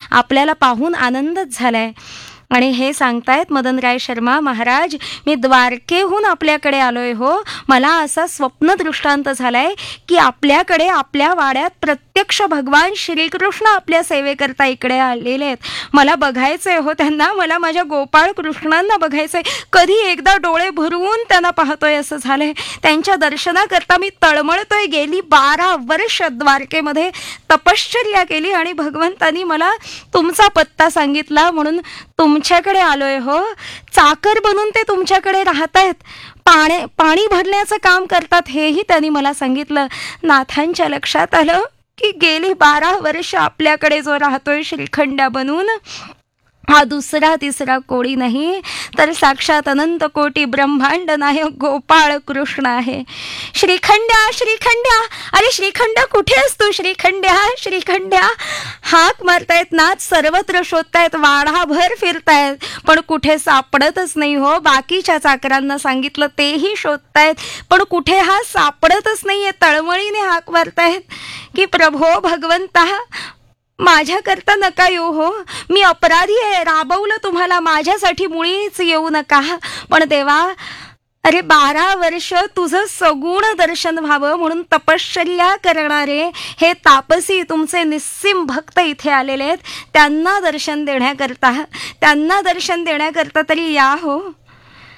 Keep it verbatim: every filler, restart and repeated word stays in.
आपल्याला पाहून आनंदच झालाय. आणि हे सांगतायत मदनराय शर्मा महाराज, मी द्वारकेहून आपल्याकडे आलोय हो. मला असा स्वप्न दृष्टांत झालाय की आपल्याकडे आपल्या वाड्यात प्रत्यक्ष भगवान श्रीकृष्ण आपल्या सेवेकरता इकडे आलेले आहेत. मला बघायचंय हो त्यांना, मला माझ्या गोपाळ कृष्णांना बघायचंय. कधी एकदा डोळे भरवून त्यांना पाहतोय असं झालंय. त्यांच्या दर्शनाकरता मी तळमळतोय. गेली बारा वर्ष द्वारकेमध्ये तपश्चर्या केली आणि भगवंतांनी मला तुमचा पत्ता सांगितला म्हणून तुमच्याकडे आलोय हो. चाकर बनून ते तुमच्याकडे राहत आहेत, पाणी पाणी भरण्याचं काम करतात हेही त्यांनी मला सांगितलं. नाथांच्या लक्षात आलं की गेली बारा वर्ष आपल्याकडे जो राहतोय श्रीखंड्या बनून, हा दुसरा तिसरा कोणी नाही तर साक्षात अनंत कोटी ब्रह्मांड नायक गोपाळ कृष्ण आहे. श्रीखंड्या श्रीखंड्या, अरे श्रीखंड्या कुठे असतो? श्रीखंड्या श्रीखंड्या हाक मारतायत नाथ, सर्वत्र शोधतायत, वाडाभर फिरतायत, पण कुठे सापडतच नाही हो. बाकीच्या चाकरांना सांगितलं तेही शोधतायत, पण कुठे हा सापडतच नाहीये. तळमळीने हाक मारतायत की प्रभो भगवंता, माझ्याकरता नका येऊ हो, मी अपराधी आहे, राबवलं तुम्हाला, माझ्यासाठी मुळीच येऊ नका. पण देवा, अरे बारा वर्ष तुझं सगुण दर्शन व्हावं म्हणून तपश्चर्या करणारे हे तापसी तुमचे निस्सीम भक्त इथे आलेले आहेत. त्यांना दर्शन देण्याकरता त्यांना दर्शन देण्याकरता तरी या हो.